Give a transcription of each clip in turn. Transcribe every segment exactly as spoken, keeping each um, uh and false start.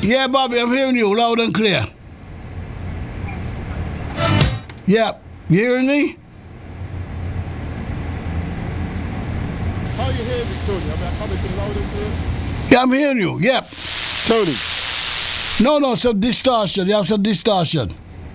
Yeah, Bobby, I'm hearing you loud and clear. Yep. You hearing me? How you hearing me, Tony? Am I coming through loud and clear? Yeah, I'm hearing you. Yep. Tony. No, no, some distortion. You have some distortion.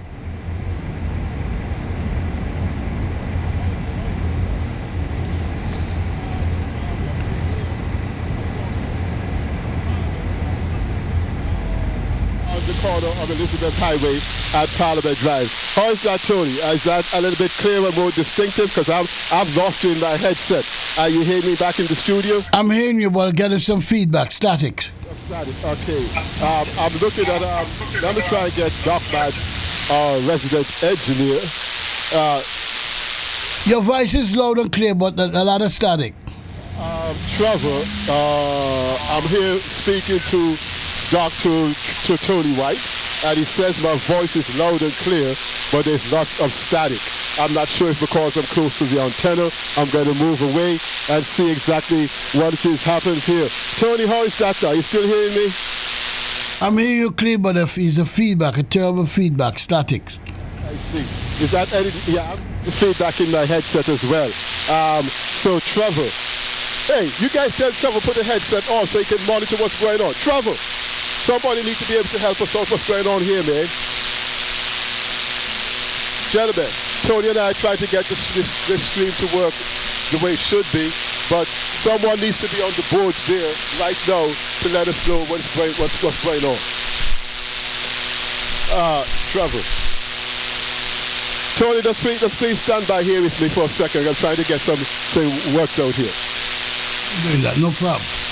The corner of Elizabeth Highway at Parliament Drive. How is that, Tony? Is that a little bit clearer, more distinctive? Because I've, I've lost you in my headset. Are you hearing me back in the studio? I'm hearing you, but getting some feedback, static. Static, okay. Um, I'm looking at, um, let me try and get Doc Mads, our resident engineer. Uh, Your voice is loud and clear, but a, a lot of static. Um, Trevor, uh, I'm here speaking to Doctor to Tony White, and he says my voice is loud and clear, but there's lots of static. I'm not sure if because I'm close to the antenna, I'm going to move away and see exactly what it is happens here. Tony, how is that? Are you still hearing me? I'm hearing you clear, but it's a feedback, a terrible feedback, statics. I see. Is that any? Yeah, I'm feedback in my headset as well. Um, so Trevor, hey, you guys tell Trevor put the headset on so he can monitor what's going on. Trevor. Somebody needs to be able to help us out what's going on here, man. Gentlemen, Tony and I tried to get this, this, this stream to work the way it should be, but someone needs to be on the boards there right now to let us know what's going, what's, what's going on. Uh, Trevor. Tony, let's please, let's please stand by here with me for a second. I'm trying to get something worked out here. No problem.